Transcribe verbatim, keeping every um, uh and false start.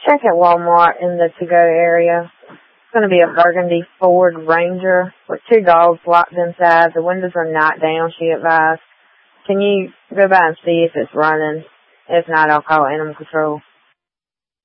check at Walmart in the to-go area. It's going to be a burgundy Ford Ranger with two dogs locked inside. The windows are not down, she advised. Can you go by and see if it's running? If not, I'll call animal control.